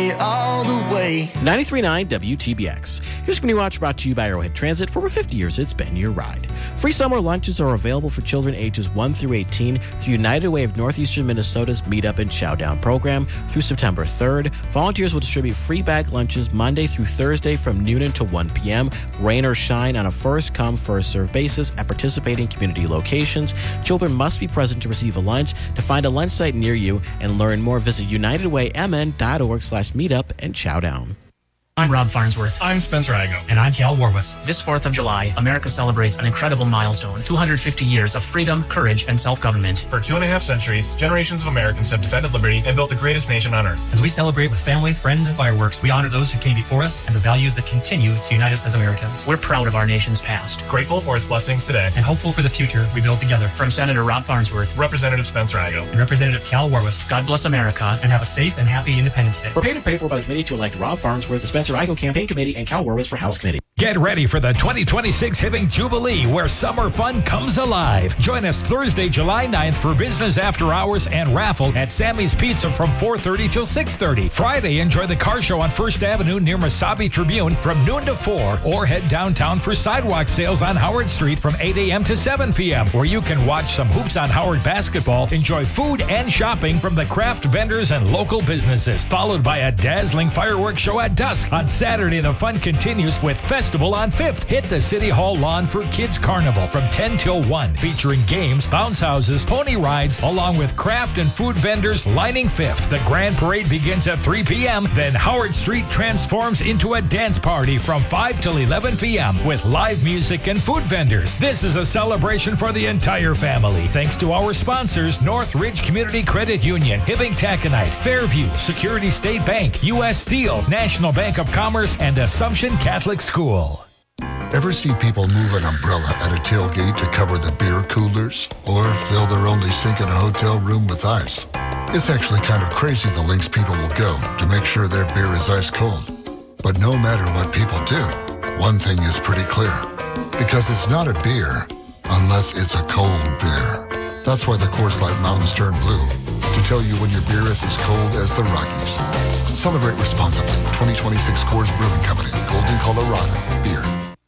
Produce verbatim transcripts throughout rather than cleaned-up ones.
me all the way. ninety-three point nine W T B X. Here's Community Watch brought to you by Arrowhead Transit. For over fifty years, it's been your ride. Free summer lunches are available for children ages one through eighteen through United Way of Northeastern Minnesota's Meetup and Chowdown program through September third. Volunteers will distribute free bag lunches Monday through Thursday from noon until one p.m. Rain or shine on a first-come, first-served basis at participating community locations. Children must be present to receive a lunch. To find a lunch site near you and learn more, visit unitedwaymn.org slash meetup and chowdown. I'm Rob Farnsworth. I'm Spencer Igo. And I'm Cal Warwis. This fourth of July, America celebrates an incredible milestone, two hundred fifty years of freedom, courage, and self-government. For two and a half centuries, generations of Americans have defended liberty and built the greatest nation on earth. As we celebrate with family, friends, and fireworks, we honor those who came before us and the values that continue to unite us as Americans. We're proud of our nation's past. Grateful for its blessings today. And hopeful for the future we build together. From Senator Rob Farnsworth, Representative Spencer Igo, and Representative Cal Warwis, God bless America, and have a safe and happy Independence Day. We're paid and paid for by the committee to elect Rob Farnsworth, the Spencer Igo Campaign Committee, and Cal Warwis for House Committee. Get ready for the twenty twenty-six Hibbing Jubilee, where summer fun comes alive. Join us Thursday, July ninth for business after hours and raffle at Sammy's Pizza from four thirty till six thirty. Friday, enjoy the car show on First Avenue near Mesabi Tribune from noon to four, or head downtown for sidewalk sales on Howard Street from eight a.m. to seven p.m., where you can watch some Hoops on Howard basketball, enjoy food and shopping from the craft vendors and local businesses, followed by a dazzling fireworks show at dusk. On Saturday, the fun continues with Festival on Fifth. Hit the City Hall lawn for Kids Carnival from ten till one, featuring games, bounce houses, pony rides, along with craft and food vendors lining Fifth. The Grand Parade begins at three p.m. Then Howard Street transforms into a dance party from five till eleven p.m. with live music and food vendors. This is a celebration for the entire family, thanks to our sponsors, Northridge Community Credit Union, Hibbing Taconite, Fairview, Security State Bank, U S Steel, National Bank of Commerce, and Assumption Catholic School. Ever see people move an umbrella at a tailgate to cover the beer coolers? Or fill their only sink in a hotel room with ice? It's actually kind of crazy the lengths people will go to make sure their beer is ice cold. But no matter what people do, one thing is pretty clear. Because it's not a beer unless it's a cold beer. That's why the Coors Light Mountains turn blue. To tell you when your beer is as cold as the Rockies. Celebrate responsibly. twenty twenty-six Coors Brewing Company. Golden, Colorado. Beer.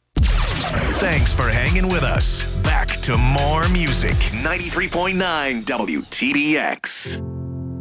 Thanks for hanging with us. Back to more music. ninety-three point nine W T B X.